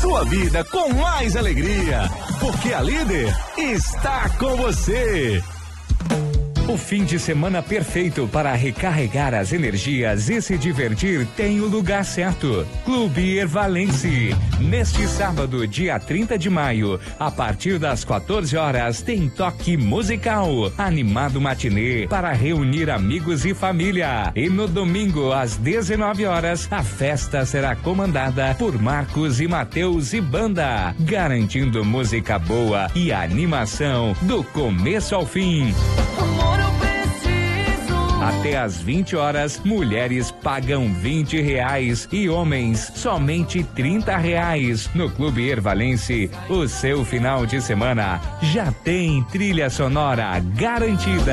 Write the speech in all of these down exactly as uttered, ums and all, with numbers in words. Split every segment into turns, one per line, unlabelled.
sua vida com mais alegria, porque a Líder está com você.
O fim de semana perfeito para recarregar as energias e se divertir tem o lugar certo. Clube Ervalense. Neste sábado, dia trinta de maio, a partir das quatorze horas, tem toque musical, animado matinê para reunir amigos e família. E no domingo, às dezenove horas, a festa será comandada por Marcos e Mateus e banda, garantindo música boa e animação do começo ao fim. Até às vinte horas, mulheres pagam vinte reais e homens somente trinta reais. No Clube Ervalense, o seu final de semana já tem trilha sonora garantida.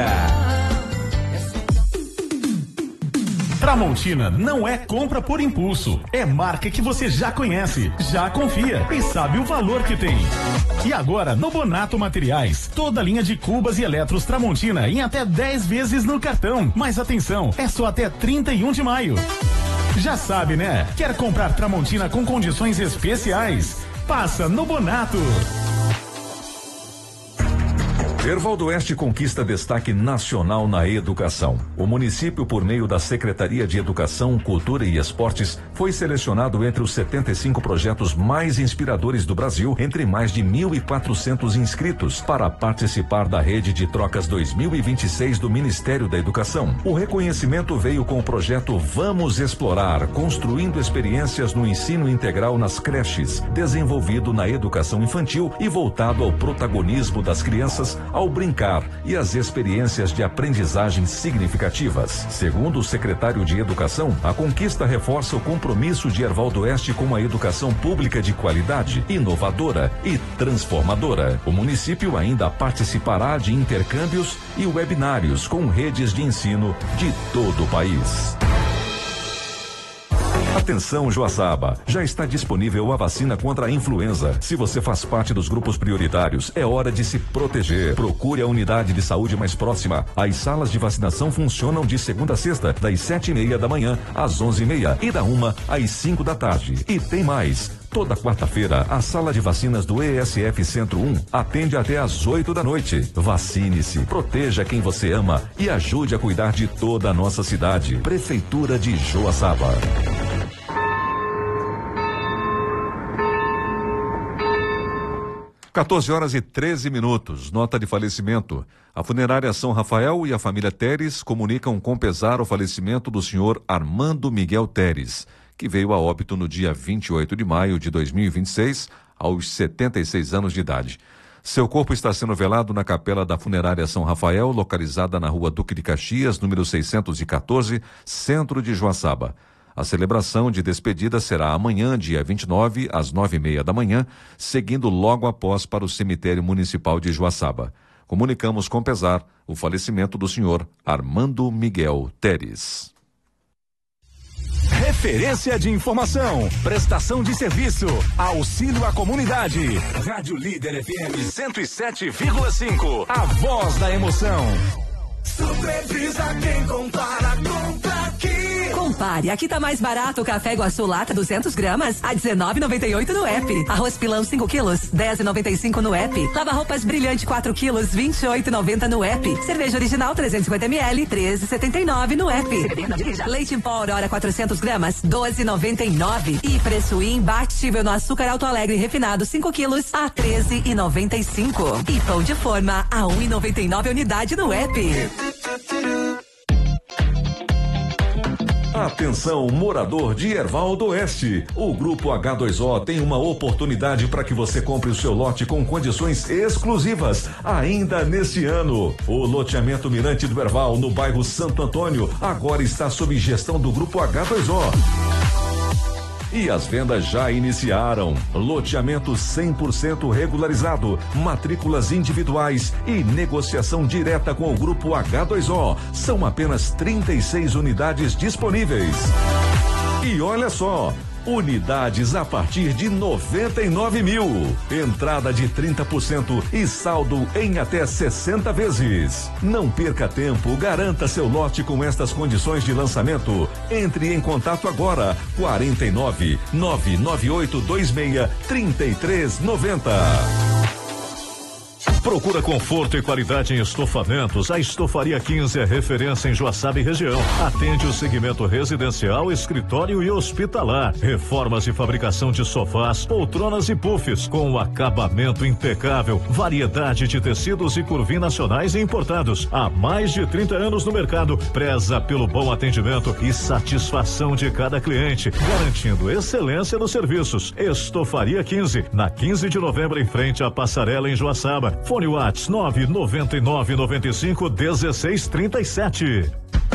Tramontina não é compra por impulso, é marca que você já conhece, já confia e sabe o valor que tem. E agora, no Bonato Materiais, toda linha de cubas e eletros Tramontina em até dez vezes no cartão. Mas atenção, é só até trinta e um de maio. Já sabe, né? Quer comprar Tramontina com condições especiais? Passa no Bonato.
Erval do Oeste conquista destaque nacional na educação. O município, por meio da Secretaria de Educação, Cultura e Esportes, foi selecionado entre os setenta e cinco projetos mais inspiradores do Brasil, entre mais de mil e quatrocentos inscritos, para participar da rede de trocas dois mil e vinte e seis do Ministério da Educação. O reconhecimento veio com o projeto Vamos Explorar, construindo experiências no ensino integral nas creches, desenvolvido na educação infantil e voltado ao protagonismo das crianças ao brincar e as experiências de aprendizagem significativas. Segundo o secretário de Educação, a conquista reforça o compromisso de Erval do Oeste com a educação pública de qualidade, inovadora e transformadora. O município ainda participará de intercâmbios e webinários com redes de ensino de todo o país. Atenção, Joaçaba, já está disponível a vacina contra a influenza. Se você faz parte dos grupos prioritários, é hora de se proteger. Procure a unidade de saúde mais próxima. As salas de vacinação funcionam de segunda a sexta, das sete e meia da manhã às onze e meia e da uma às cinco da tarde. E tem mais. Toda quarta-feira, a sala de vacinas do E S F Centro um atende até às oito da noite. Vacine-se, proteja quem você ama e ajude a cuidar de toda a nossa cidade. Prefeitura de Joaçaba. quatorze horas e treze minutos. Nota de falecimento. A funerária São Rafael e a família Teres comunicam com pesar o falecimento do senhor Armando Miguel Teres, que veio a óbito no dia vinte e oito de maio de dois mil e vinte e seis, aos setenta e seis anos de idade. Seu corpo está sendo velado na capela da funerária São Rafael, localizada na rua Duque de Caxias, número seiscentos e quatorze, centro de Joaçaba. A celebração de despedida será amanhã, dia vinte e nove, às nove e meia da manhã, seguindo logo após para o cemitério municipal de Joaçaba. Comunicamos com pesar o falecimento do senhor Armando Miguel Teres.
Referência de informação, prestação de serviço, auxílio à comunidade. Rádio Líder F M cento e sete vírgula cinco, a voz da emoção.
Supervisa quem compara, compra aqui.
Compare, aqui tá mais barato o café Iguaçu lata duzentos gramas a dezenove e noventa e oito no app. Arroz pilão cinco quilos, dez e noventa e cinco no app. Lava roupas brilhante quatro quilos, vinte e oito e noventa no app. Cerveja original trezentos e cinquenta mililitros, treze e setenta e nove no app. Leite em pó Aurora quatrocentos gramas, doze e noventa e nove. E preço imbatível no açúcar Alto Alegre refinado cinco quilos a treze e noventa e cinco. E pão de forma a um e noventa e nove unidade no app.
Atenção, morador de Erval do Oeste. O Grupo H dois O tem uma oportunidade para que você compre o seu lote com condições exclusivas ainda neste ano. O loteamento Mirante do Erval, no bairro Santo Antônio, agora está sob gestão do Grupo H dois O. E as vendas já iniciaram. Loteamento cem por cento regularizado, matrículas individuais e negociação direta com o Grupo H dois O. São apenas trinta e seis unidades disponíveis. E olha só, Unidades a partir de noventa e nove mil. Entrada de trinta por cento e saldo em até sessenta vezes. Não perca tempo, garanta seu lote com estas condições de lançamento. Entre em contato agora. quarenta e nove, nove nove oito dois seis, trinta e três noventa.
Procura conforto e qualidade em estofamentos. A Estofaria quinze é referência em Joaçaba e região. Atende o segmento residencial, escritório e hospitalar. Reformas e fabricação de sofás, poltronas e puffs com acabamento impecável. Variedade de tecidos e curvim nacionais e importados. Há mais de trinta anos no mercado. Preza pelo bom atendimento e satisfação de cada cliente, garantindo excelência nos serviços. Estofaria quinze, na quinze de novembro, em frente à Passarela, em Joaçaba. Fone Whats nove nove nove nove cinco um seis três sete.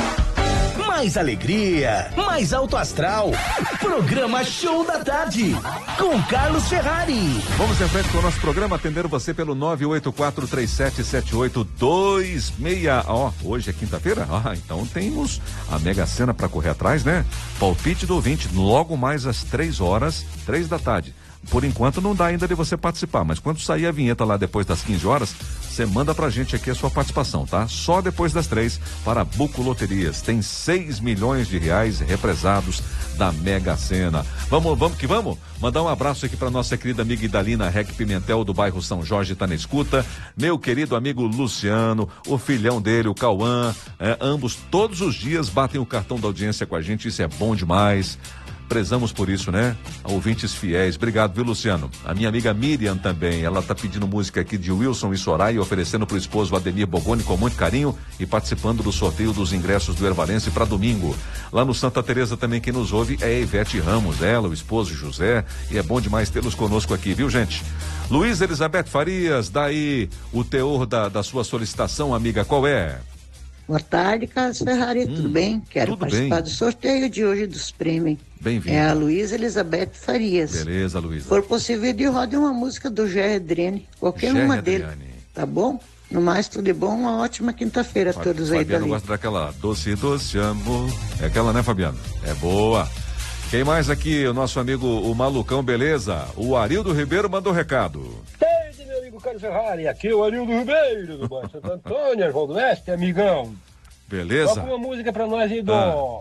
Mais alegria, mais alto astral. Programa Show da Tarde, com Carlos Ferrari.
Vamos em frente com o nosso programa, atendendo você pelo nove oito quatro três sete sete oito dois seis. Ó, oh, hoje é quinta-feira? Ah, então temos a Mega Sena para correr atrás, né? Palpite do ouvinte, logo mais às três horas, três da tarde. Por enquanto não dá ainda de você participar, mas quando sair a vinheta lá depois das quinze horas, você manda pra gente aqui a sua participação, tá? Só depois das três para Buco Loterias. Tem seis milhões de reais represados da Mega Sena. Vamos, vamos que vamos? Mandar um abraço aqui pra nossa querida amiga Idalina Rec Pimentel, do bairro São Jorge, tá na escuta. Meu querido amigo Luciano, o filhão dele, o Cauã, é, ambos todos os dias batem o cartão da audiência com a gente, isso é bom demais. Prezamos por isso, né? Ouvintes fiéis. Obrigado, viu, Luciano? A minha amiga Miriam também, ela tá pedindo música aqui de Wilson e Soraya, oferecendo pro esposo Ademir Bogoni com muito carinho e participando do sorteio dos ingressos do Ervalense para domingo. Lá no Santa Teresa também quem nos ouve é a Ivete Ramos, ela, o esposo José, e é bom demais tê-los conosco aqui, viu, gente? Luiz Elizabeth Farias, daí o teor da, da sua solicitação, amiga, qual é?
Boa tarde, Carlos Ferrari, hum, tudo bem? Quero
tudo
participar
bem.
do sorteio de hoje dos prêmios.
Bem-vindo.
É a Luísa Elizabeth Farias.
Beleza, Luísa.
Se for possível, de roda uma música do Gé Adriane, qualquer
Gé
uma
Adriane.
dele, tá bom? No mais, tudo de bom, uma ótima quinta-feira a todos aí.
Fabiano gosta daquela doce, doce amor. É aquela, né, Fabiano? É boa. Quem mais aqui? O nosso amigo, o Malucão, beleza? O Arildo Ribeiro mandou recado.
Tarde, meu amigo Carlos Ferrari. Aqui é o Arildo Ribeiro, do bairro Santo Antônio, Erval do Oeste, amigão.
Beleza?
Toca uma música pra nós aí do
ah.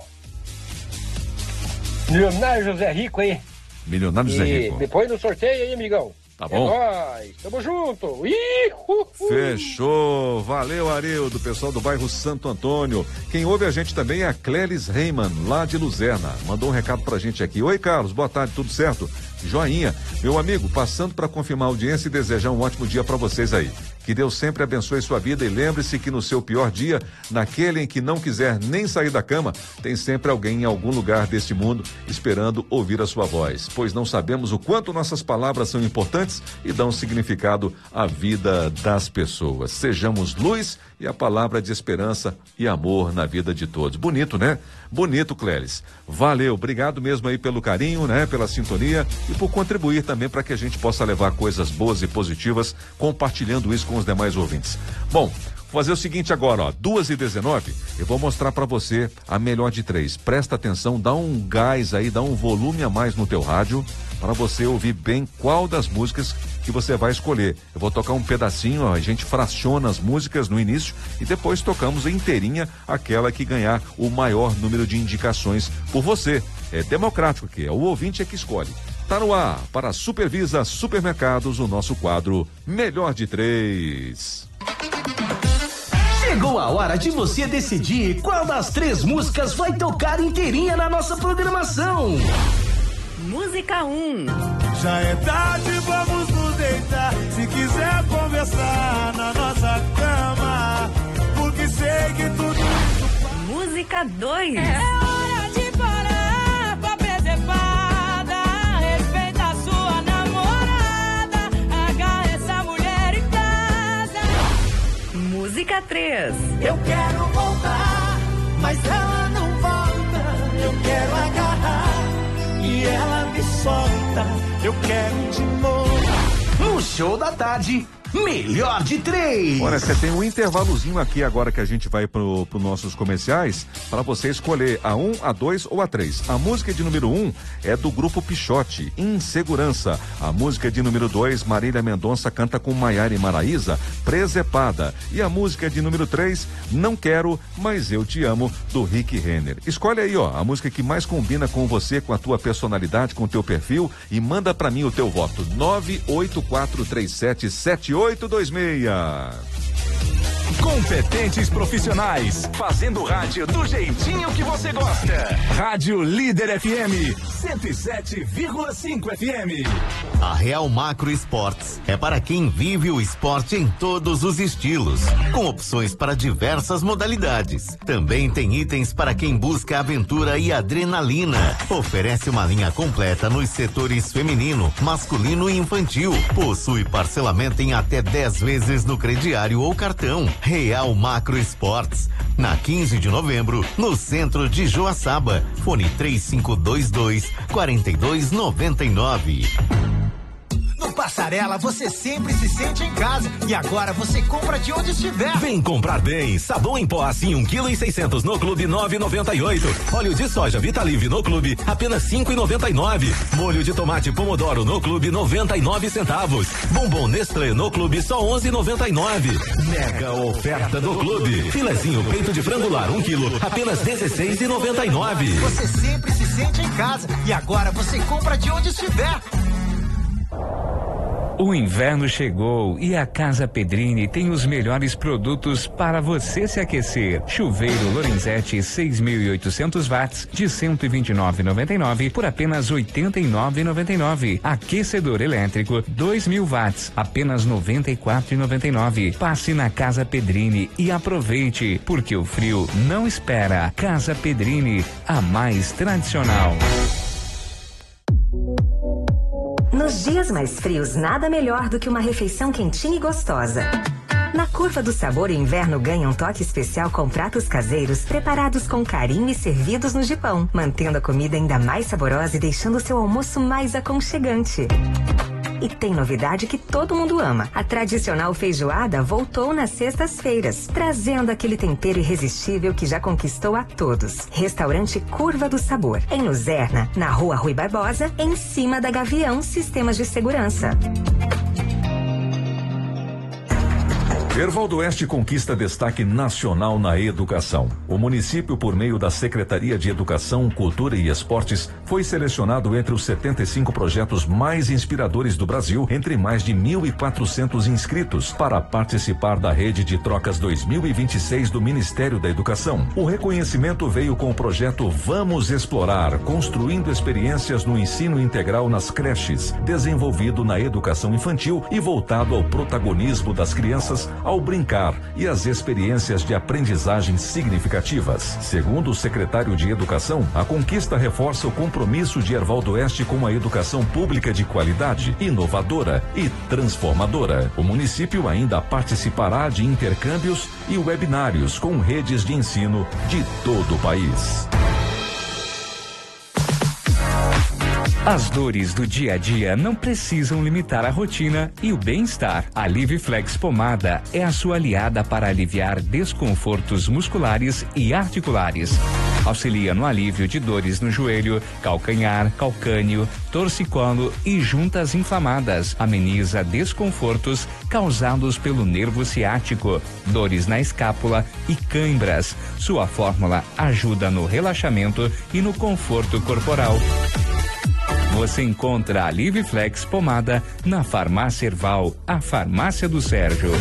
Milionário José Rico aí.
Milionário José Rico.
Depois do sorteio aí, amigão.
Tá bom?
É nóis, tamo junto. Ih, uh, uh.
Fechou. Valeu, Arildo, pessoal do bairro Santo Antônio. Quem ouve a gente também é a Clélis Reimann, lá de Luzerna. Mandou um recado pra gente aqui. Oi, Carlos, boa tarde, tudo certo? Joinha. Meu amigo, passando para confirmar a audiência e desejar um ótimo dia para vocês aí. Que Deus sempre abençoe sua vida e lembre-se que no seu pior dia, naquele em que não quiser nem sair da cama, tem sempre alguém em algum lugar deste mundo esperando ouvir a sua voz, pois não sabemos o quanto nossas palavras são importantes e dão significado à vida das pessoas. Sejamos luz e a palavra de esperança e amor na vida de todos. Bonito, né? Bonito, Clélis. Valeu, obrigado mesmo aí pelo carinho, né? Pela sintonia e por contribuir também para que a gente possa levar coisas boas e positivas, compartilhando isso com os demais ouvintes. Bom, vou fazer o seguinte agora, ó, duas e dezenove, eu vou mostrar para você a melhor de três. Presta atenção, dá um gás aí, dá um volume a mais no teu rádio, para você ouvir bem qual das músicas que você vai escolher. Eu vou tocar um pedacinho, ó, a gente fraciona as músicas no início e depois tocamos inteirinha aquela que ganhar o maior número de indicações por você. É democrático aqui, é o ouvinte é que escolhe. Tá no ar para a Supervisa Supermercados, o nosso quadro Melhor de Três.
Chegou a hora de você decidir qual das três músicas vai tocar inteirinha na nossa programação.
Música um.
Já é tarde, vamos nos deitar. Se quiser conversar na nossa cama, porque sei que tudo isso...
Música dois.
É hora de parar pra preservada. Respeita a sua namorada. Agarra essa mulher em casa.
Música três.
Eu quero voltar, mas ela não volta. Eu quero agarrar e ela me solta. Eu quero de novo.
No Show da Tarde, melhor de três.
Olha, você tem um intervalozinho aqui agora que a gente vai pro, pro nossos comerciais para você escolher a um, a dois ou a três. A música de número um é do grupo Pichote, Insegurança. A música de número dois, Marília Mendonça canta com Maiara e Maraísa, Presepada. E a música de número três, Não Quero, Mas Eu Te Amo, do Rick Renner. Escolhe aí, ó, a música que mais combina com você, com a tua personalidade, com o teu perfil e manda pra mim o teu voto. nove oito quatro três sete sete oito dois seis.
Competentes profissionais, fazendo rádio do jeitinho que você gosta. Rádio Líder F M, cento e sete vírgula cinco F M.
A Real Macro Esportes é para quem vive o esporte em todos os estilos, com opções para diversas modalidades. Também tem itens para quem busca aventura e adrenalina. Oferece uma linha completa nos setores feminino, masculino e infantil. Possui parcelamento em até dez vezes no crediário ou cartão. Real Macro Esportes, na quinze de novembro, no centro de Joaçaba. Fone três cinco dois dois, quatro dois nove nove.
No Passarela você sempre se sente em casa e agora você compra de onde estiver.
Vem comprar bem. Sabão em pó assim um quilo e seiscentos no Clube nove e noventa e oito. Óleo de soja Vitalive no Clube apenas cinco e noventa e nove. Molho de tomate Pomodoro no Clube noventa e nove centavos. Bombom Nestlé no Clube só onze e noventa e nove. Mega oferta do Clube. Filezinho peito de frangular um quilo apenas dezesseis e noventa e nove.
Você sempre se sente em casa e agora você compra de onde estiver.
O inverno chegou e a Casa Pedrini tem os melhores produtos para você se aquecer. Chuveiro Lorenzetti seis mil e oitocentos watts de cento e vinte e nove reais e noventa e nove por apenas oitenta e nove reais e noventa e nove. Aquecedor elétrico dois mil watts apenas noventa e quatro reais e noventa e nove. Passe na Casa Pedrini e aproveite, porque o frio não espera. Casa Pedrini, a mais tradicional.
Nos dias mais frios, nada melhor do que uma refeição quentinha e gostosa. Na Curva do Sabor, o inverno ganha um toque especial com pratos caseiros preparados com carinho e servidos no jipão, mantendo a comida ainda mais saborosa e deixando o seu almoço mais aconchegante. E tem novidade que todo mundo ama. A tradicional feijoada voltou nas sextas-feiras, trazendo aquele tempero irresistível que já conquistou a todos. Restaurante Curva do Sabor, em Luzerna, na Rua Rui Barbosa, em cima da Gavião Sistemas de Segurança.
Erval Oeste conquista destaque nacional na educação. O município, por meio da Secretaria de Educação, Cultura e Esportes, foi selecionado entre os setenta e cinco projetos mais inspiradores do Brasil, entre mais de mil e quatrocentos inscritos, para participar da Rede de Trocas dois mil e vinte e seis do Ministério da Educação. O reconhecimento veio com o projeto Vamos Explorar, construindo experiências no ensino integral nas creches, desenvolvido na educação infantil e voltado ao protagonismo das crianças ao brincar e as experiências de aprendizagem significativas. Segundo o secretário de Educação, a conquista reforça o compromisso de Erval Oeste com a educação pública de qualidade, inovadora e transformadora. O município ainda participará de intercâmbios e webinários com redes de ensino de todo o país.
As dores do dia a dia não precisam limitar a rotina e o bem-estar. A Liviflex Pomada é a sua aliada para aliviar desconfortos musculares e articulares. Auxilia no alívio de dores no joelho, calcanhar, calcânio, torcicolo e juntas inflamadas. Ameniza desconfortos causados pelo nervo ciático, dores na escápula e cãibras. Sua fórmula ajuda no relaxamento e no conforto corporal. Você encontra a Liviflex Pomada na Farmácia Erval, a farmácia do Sérgio.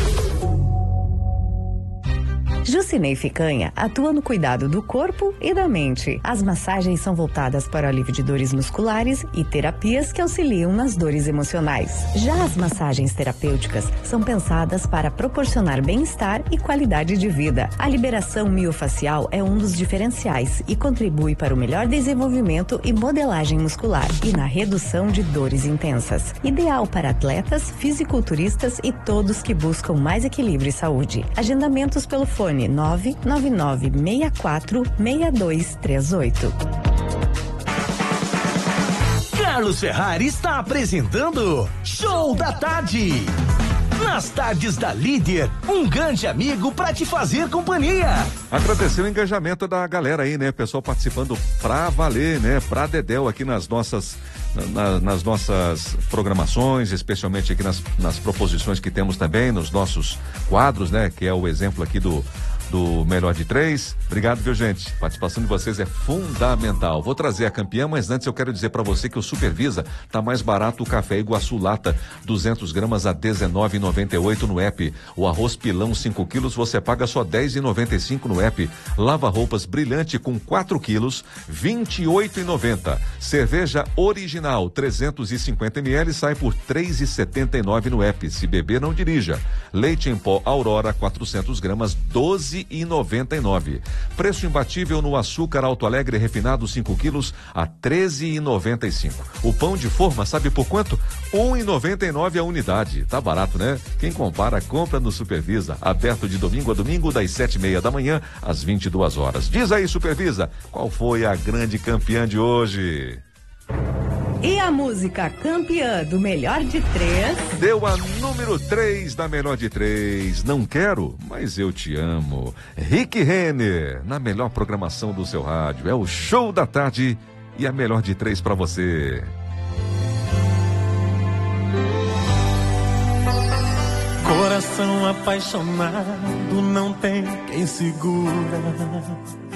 Jucinei Ficanha atua no cuidado do corpo e da mente. As massagens são voltadas para o alívio de dores musculares e terapias que auxiliam nas dores emocionais. Já as massagens terapêuticas são pensadas para proporcionar bem-estar e qualidade de vida. A liberação miofacial é um dos diferenciais e contribui para o melhor desenvolvimento e modelagem muscular e na redução de dores intensas. Ideal para atletas, fisiculturistas e todos que buscam mais equilíbrio e saúde. Agendamentos pelo fone nove nove nove seis quatro seis dois três oito.
Carlos Ferrari está apresentando Show da Tarde. Nas tardes da Líder, um grande amigo pra te fazer companhia.
Agradecer o engajamento da galera aí, né? Pessoal participando pra valer, né? Pra dedéu aqui nas nossas, na, nas nossas programações, especialmente aqui nas, nas proposições que temos também, nos nossos quadros, né? Que é o exemplo aqui do do Melhor de Três. Obrigado, viu, gente? A participação de vocês é fundamental. Vou trazer a campeã, mas antes eu quero dizer para você que o Supervisa tá mais barato o café Iguaçu Lata, duzentos gramas a dezenove reais e noventa e oito no app. O arroz pilão cinco quilos você paga só dez reais e noventa e cinco no app. Lava roupas brilhante com quatro quilos, vinte e oito reais e noventa. Cerveja original trezentos e cinquenta mililitros sai por três reais e setenta e nove no app. Se beber, não dirija. Leite em pó Aurora quatrocentos gramas, doze reais e noventa e nove. Preço imbatível no açúcar Alto Alegre refinado cinco quilos a treze reais e noventa e cinco. O pão de forma, sabe por quanto? um real e noventa e nove a unidade. Tá barato, né? Quem compara, compra no Supervisa. Aberto de domingo a domingo, das sete e meia da manhã às vinte e duas horas. Diz aí, Supervisa, qual foi a grande campeã de hoje?
E a música campeã do Melhor de Três?
Deu a número três da Melhor de Três. Não quero, mas eu te amo. Rick Renner, na melhor programação do seu rádio. É o Show da Tarde e a Melhor de Três pra você.
Coração apaixonado não tem quem segura.